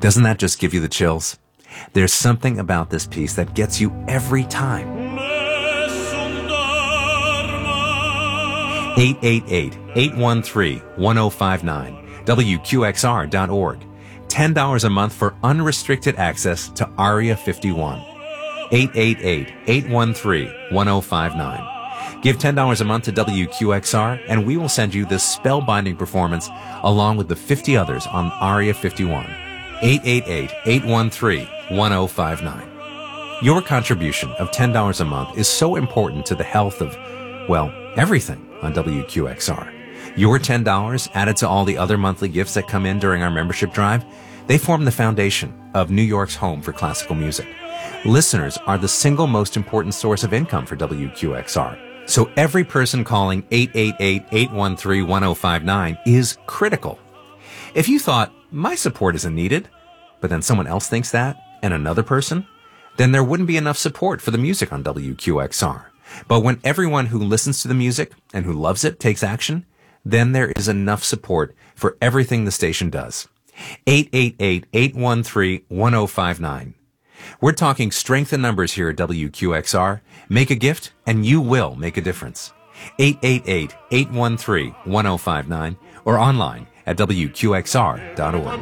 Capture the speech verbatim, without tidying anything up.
Doesn't that just give you the chills? There's something about this piece that gets you every time. eight eight eight, eight one three, one oh five nine, W Q X R dot org. ten dollars a month for unrestricted access to ARIA fifty-one. eight eight eight, eight one three, one oh five nine. Give ten dollars a month to W Q X R and we will send you this spellbinding performance along with the fifty others on ARIA fifty-one. eight eight eight, eight one three, one oh five nine. Your contribution of ten dollars a month is so important to the health of, well, everything on W Q X R. Your ten dollars added to all the other monthly gifts that come in during our membership drive, they form the foundation of New York's home for classical music. Listeners are the single most important source of income for W Q X R. So every person calling eight eight eight, eight one three, one oh five nine is critical. If you thought, my support isn't needed, but then someone else thinks that, and another person, then there wouldn't be enough support for the music on W Q X R. But when everyone who listens to the music and who loves it takes action, then there is enough support for everything the station does. eight eight eight, eight one three, one oh five nine. We're talking strength in numbers here at W Q X R. Make a gift and you will make a difference. eight eight eight, eight one three, one oh five nine or online at W Q X R dot org.